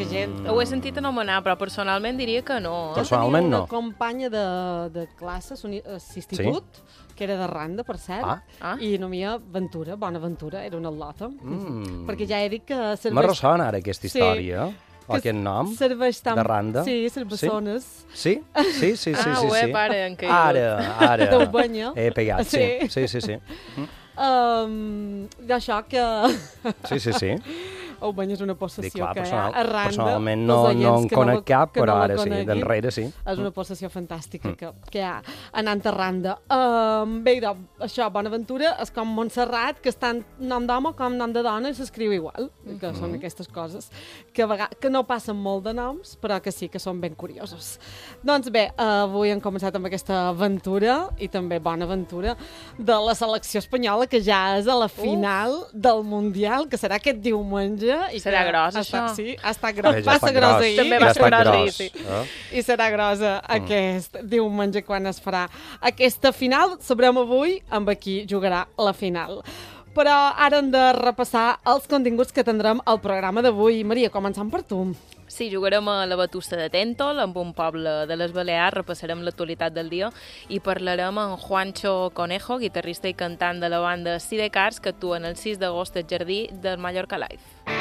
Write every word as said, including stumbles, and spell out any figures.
gent. Ho he sentit anomenar, però personalment diria que no. Eh? Personalment Tenia no. una companya de, de classe, d'institut, sí? que era de Randa, per cert, Ah. ah. i nomia Ventura, Bonaventura, era una al·lota. Mm. Perquè ja he dit que serveix... Me ressona ara aquesta història, Sí, o aquest nom, serveix tant... de Randa. Sí, cervessones. Sí? Sí, sí, sí, sí. Ah, sí, ho he, sí. pare, en caigut. Ara, ara. D'Ubanya. He pegat, sí. Sí. Sí, sí, sí. Um, D'això que... Sí, sí, sí. Ubanya és una possessió Dic, clar, que personal, hi ha a Randa. personalment pels no, oients no en que conec la- cap, que però no la ara sí, coneguin. d'enrere sí. És una possessió fantàstica que, que hi ha anant a Randa. Um, bé, doncs, això, Bonaventura és com Montserrat, que és tant nom d'home com nom de dona i s'escriu igual, que són aquestes coses que, a vegades, que no passen molt de noms, però que sí que són ben curiosos. Doncs bé, avui hem començat amb aquesta aventura, i també bona aventura, de la selecció espanyola, que ja és a la final Uf. del Mundial, que serà aquest diumenge. I Serà que gros, ha estat, això. Sí, ha estat gros. Eh, ja Passa està gros gros. ahir. També Ja va està ser gros gros. ahir, sí. Eh? I serà grosa mm. aquest diumenge quan es farà aquesta final. Sabrem avui amb qui jugarà la final. Però ara hem de repassar els continguts que tindrem al programa d'avui. Maria, començant per tu. Sí, jugarem a la Batussa de Tèntol, amb un poble de les Balears, repassarem l'actualitat del dia i parlarem amb Juancho Conejo, guitarrista i cantant de la banda Sidecars, que actua el sis d'agost al Jardí del Mallorca Live.